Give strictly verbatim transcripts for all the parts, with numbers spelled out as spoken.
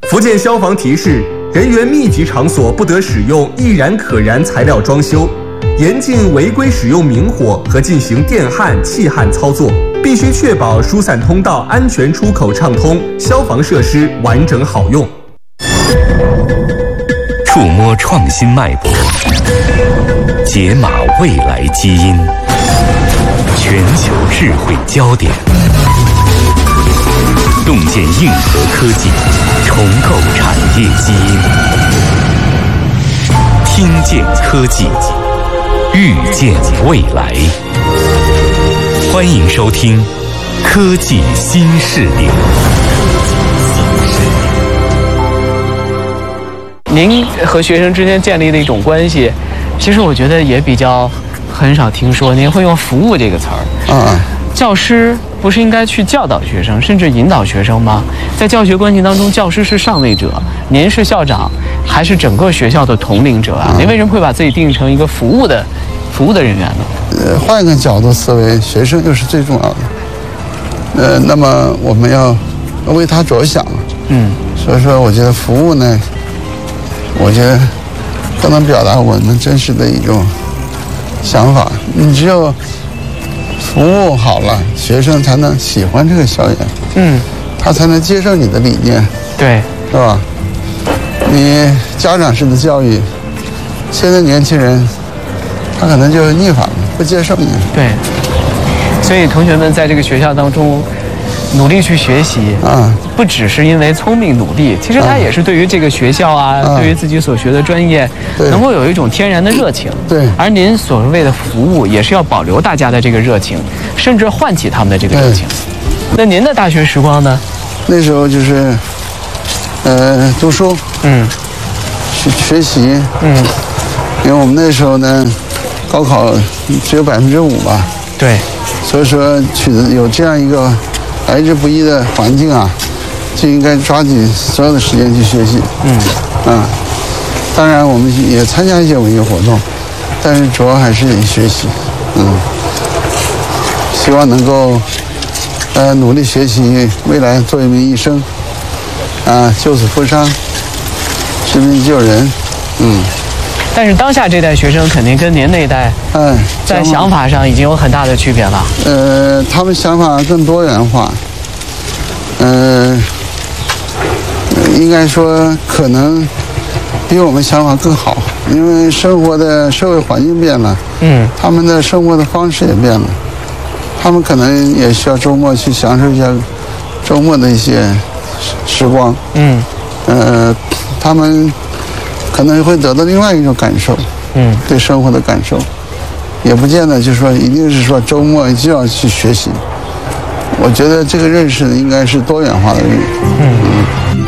福建消防提示：人员密集场所不得使用易燃可燃材料装修，严禁违规使用明火和进行电焊、气焊操作，必须确保疏散通道安全出口畅通，消防设施完整好用。 触摸创新脉搏，解码未来基因，全球智慧焦点，洞见硬核科技，重构产业基因，听见科技，预见未来。欢迎收听科技新视点。 您和学生之间建立的一种关系，其实我觉得也比较很少听说。您会用“服务”这个词儿。 啊， 教师不是应该去教导学生，甚至引导学生吗？在教学关系当中，教师是上位者，您是校长，还是整个学校的统领者啊？您为什么会把自己定义成一个服务的服务的人员呢？ 呃，换一个角度思维，学生又是最重要的。呃，那么我们要为他着想。 嗯， 所以说，我觉得服务呢，我觉得更能表达我们真实的一种想法。你只有服务好了，学生才能喜欢这个校园， 嗯， 他才能接受你的理念， 对， 是吧？你家长式的教育，现在年轻人他可能就逆反了，不接受你。 对，所以同学们在这个学校当中努力去学习啊， 不只是因为聪明努力，其实他也是对于这个学校啊， 啊对于自己所学的专业，能够有一种天然的热情。 对， 而您所谓的服务，也是要保留大家的这个热情，甚至唤起他们的这个热情。那您的大学时光呢？ 那时候就是，呃，读书， 嗯， 学学习， 嗯， 因为我们那时候呢，高考只有百分之五吧， 对， 所以说取得有这样一个来之不易的环境啊，就应该抓紧所有的时间去学习。嗯，啊，当然我们也参加一些文艺活动，但是主要还是以学习。嗯，希望能够呃努力学习，未来做一名医生，啊，救死扶伤，治病救人。嗯。 但是当下这代学生肯定跟您那一代， 哎， 在想法上已经有很大的区别了。 呃，他们想法更多元化，呃，应该说可能比我们想法更好，因为生活的社会环境变了， 嗯， 他们的生活的方式也变了，他们可能也需要周末去享受一下周末的一些时光， 嗯， 呃，他们可能会得到另外一种感受， 嗯， 对生活的感受，也不见得就是说一定是说周末就要去学习。我觉得这个认识应该是多元化的认识。嗯嗯。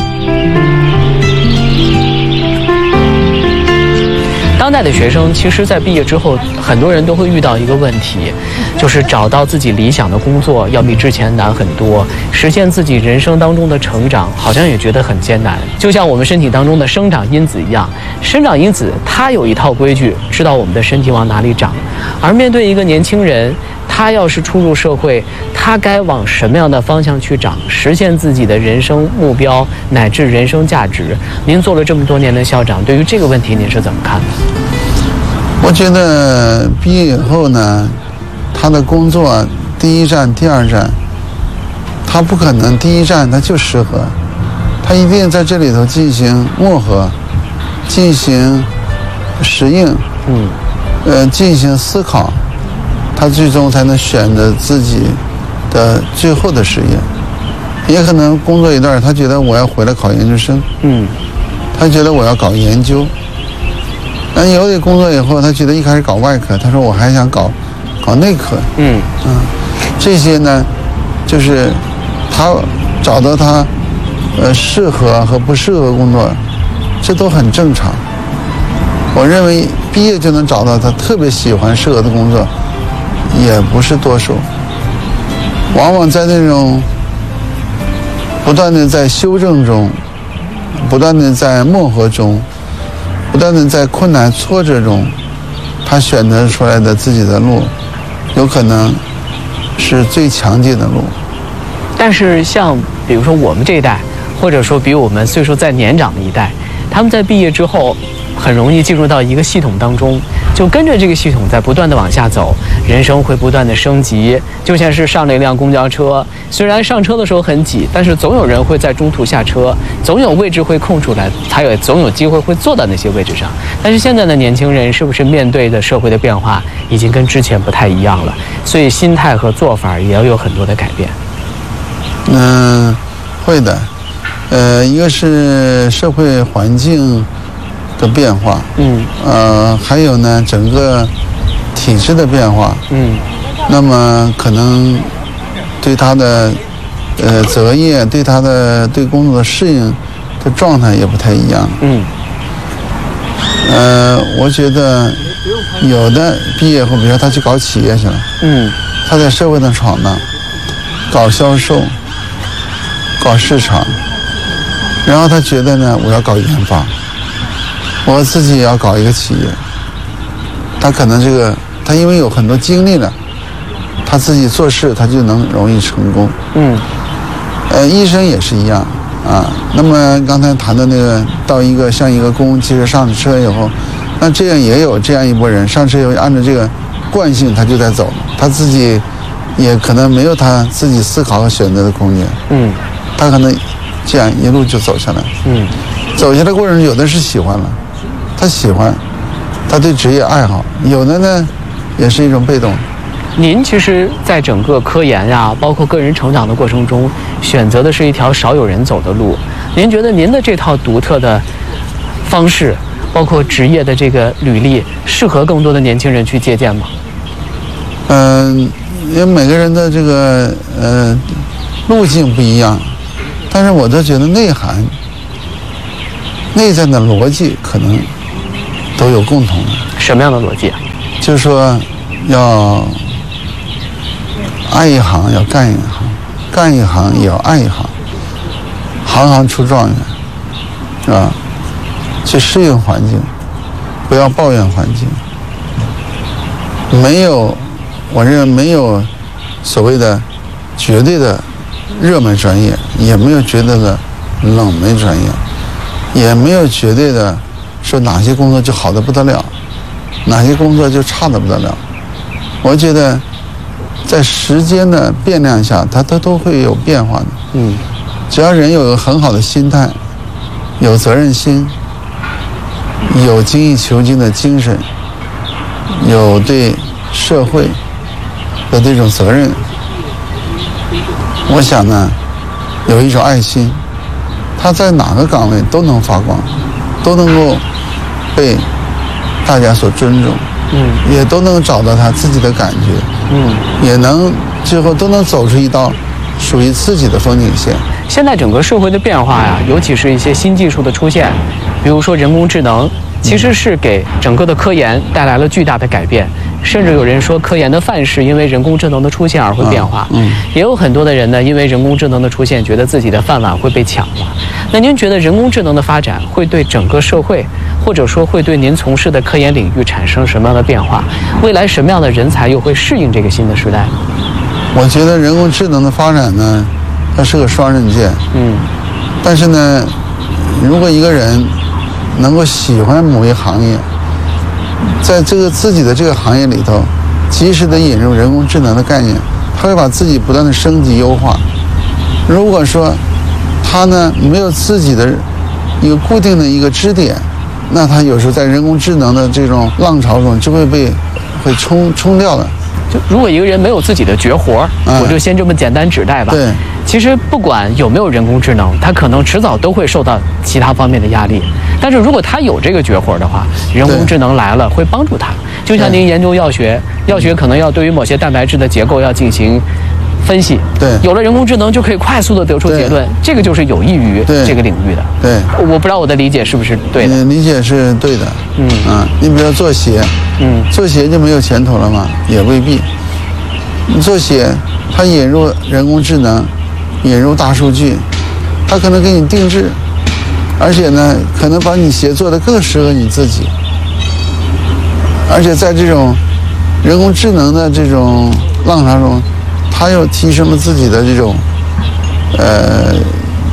当代的学生，其实在毕业之后，很多人都会遇到一个问题，就是找到自己理想的工作要比之前难很多，实现自己人生当中的成长，好像也觉得很艰难。就像我们身体当中的生长因子一样，生长因子它有一套规矩，知道我们的身体往哪里长。而面对一个年轻人，他要是初入社会，他该往什么样的方向去长，实现自己的人生目标乃至人生价值？您做了这么多年的校长，对于这个问题您是怎么看的？ 我觉得毕业以后呢，他的工作第一站、第二站，他不可能第一站他就适合，他一定在这里头进行磨合，进行适应， 嗯， 呃，进行思考，他最终才能选择自己的最后的事业。也可能工作一段，他觉得我要回来考研究生， 嗯， 他觉得我要搞研究。那有的工作以后，他觉得一开始搞外科，他说我还想搞搞内科， 嗯嗯，这些呢，就是他找到他呃适合和不适合工作，这都很正常。我认为毕业就能找到他特别喜欢适合的工作，也不是多数。往往在那种不断的在修正中，不断的在磨合中，不断的在困难挫折中，他选择出来的自己的路，有可能是最强劲的路。 但是像比如说我们这一代， 或者说比我们岁数再年长的一代，他们在毕业之后很容易进入到一个系统当中，就跟着这个系统在不断的往下走，人生会不断的升级，就像是上了一辆公交车，虽然上车的时候很挤，但是总有人会在中途下车，总有位置会空出来，才有总有机会会坐到那些位置上。但是现在的年轻人是不是面对的社会的变化已经跟之前不太一样了，所以心态和做法也要有很多的改变。 嗯，会的。呃，一个是社会环境的变化， 嗯， 呃，还有呢，整个体制的变化， 嗯， 那么可能对他的呃择业，对他的对工作的适应的状态也不太一样， 嗯， 呃，我觉得有的毕业后，比如说他去搞企业去了， 嗯， 他在社会上闯荡，搞销售，搞市场。然后他觉得呢，我要搞研发，我自己也要搞一个企业。他可能这个，他因为有很多经历了，他自己做事他就能容易成功。 嗯， 呃，医生也是一样啊。那么刚才谈的那个，到一个像一个公，其实上车以后，那这样也有这样一拨人上车以后，按照这个惯性他就在走，他自己也可能没有他自己思考和选择的空间。 嗯， 他可能。这样一路就走下来， 嗯， 走下来过程中，有的是喜欢了，他喜欢，他对职业爱好；有的呢，也是一种被动。 您其实在整个科研呀，包括个人成长的过程中，选择的是一条少有人走的路。您觉得您的这套独特的方式，包括职业的这个履历，适合更多的年轻人去借鉴吗？ 嗯，因为每个人的这个呃路径不一样。但是我都觉得内涵、内在的逻辑可能都有共同的。 什么样的逻辑啊？ 就是说，要爱一行要干一行，干一行也要爱一行，行行出状元，是吧？去适应环境，不要抱怨环境。没有，我认为没有所谓的绝对的热门专业，也没有绝对的冷门专业，也没有绝对的说哪些工作就好的不得了，哪些工作就差的不得了。我觉得在时间的变量下，它都都会有变化的。 嗯， 只要人有个很好的心态，有责任心，有精益求精的精神，有对社会的这种责任，我想呢，有一种爱心，他在哪个岗位都能发光，都能够被大家所尊重， 嗯， 也都能找到他自己的感觉， 嗯， 也能最后都能走出一道属于自己的风景线。 现在整个社会的变化呀，尤其是一些新技术的出现，比如说人工智能，其实是给整个的科研带来了巨大的改变。甚至有人说，科研的范式因为人工智能的出现而会变化。 嗯， 也有很多的人呢，因为人工智能的出现，觉得自己的饭碗会被抢了。那您觉得人工智能的发展会对整个社会，或者说会对您从事的科研领域产生什么样的变化？未来什么样的人才又会适应这个新的时代？ 我觉得人工智能的发展呢，它是个双刃剑。 嗯， 但是呢，如果一个人能够喜欢某一行业，在这个自己的这个行业里头，及时的引入人工智能的概念，他会把自己不断的升级优化。如果说他呢没有自己的一个固定的一个支点，那他有时候在人工智能的这种浪潮中就会被会冲冲掉的。 就如果一个人没有自己的绝活， 嗯、 我就先这么简单指代吧。 对， 其实不管有没有人工智能，他可能迟早都会受到其他方面的压力。但是如果他有这个绝活的话，人工智能来了会帮助他。就像您研究药学，药学可能要对于某些蛋白质的结构要进行分析， 对， 有了人工智能就可以快速的得出结论，这个就是有益于这个领域的。 对， 我不知道我的理解是不是对的。 你理解是对的。 嗯啊，你比如说做鞋， 嗯， 做鞋就没有前途了吗？也未必。你做鞋，它引入人工智能，引入大数据，它可能给你定制，而且呢，可能把你鞋做得更适合你自己。而且在这种人工智能的这种浪潮中，它又提升了自己的这种呃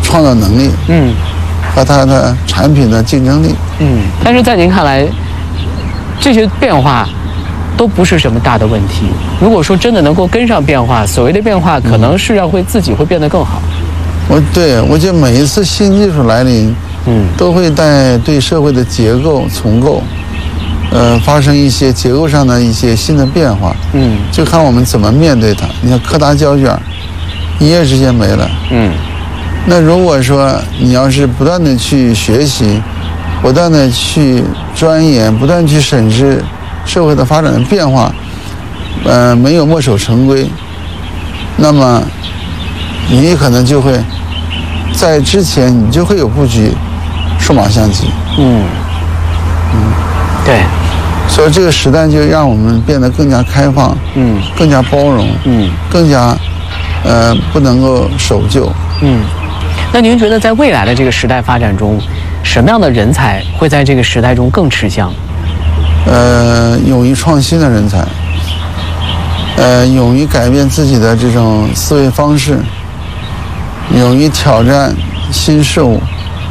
创造能力， 嗯， 和它的产品的竞争力， 嗯。但是在您看来，这些变化都不是什么大的问题。如果说真的能够跟上变化，所谓的变化，可能是让会自己会变得更好。 我对我觉得每一次新技术来临， 嗯， 都会带对社会的结构重构，呃，发生一些结构上的一些新的变化。 嗯， 就看我们怎么面对它。你看柯达胶卷，一夜之间没了。 嗯， 那如果说你要是不断的去学习，不断的去钻研，不断去审视社会的发展的变化，呃，没有墨守成规，那么你可能就会在之前你就会有布局数码相机。 嗯，嗯，对， 所以这个时代就让我们变得更加开放， 嗯， 更加包容， 嗯， 更加呃不能够守旧。 嗯。那您觉得在未来的这个时代发展中，什么样的人才会在这个时代中更吃香？ 呃，勇于创新的人才，呃，勇于改变自己的这种思维方式，勇于挑战新事物，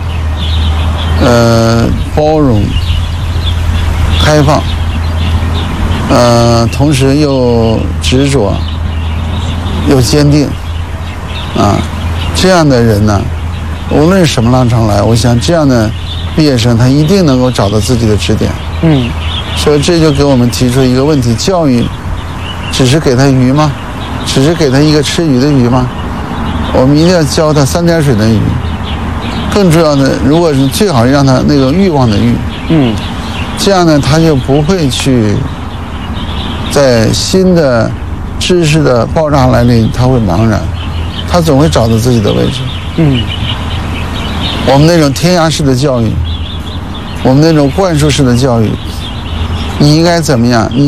呃，包容、开放，呃，同时又执着，又坚定，啊，这样的人呢，无论什么浪潮来，我想这样的毕业生他一定能够找到自己的支点。 嗯。 所以这就给我们提出一个问题：教育只是给他鱼吗？只是给他一个吃鱼的鱼吗？我们一定要教他三点水的鱼。更重要的，如果是最好让他那个欲望的欲， 嗯， 这样呢，他就不会去在新的知识的爆炸来临，他会茫然，他总会找到自己的位置。 嗯， 我们那种填鸭式的教育，我们那种灌输式的教育，你应该怎么样？你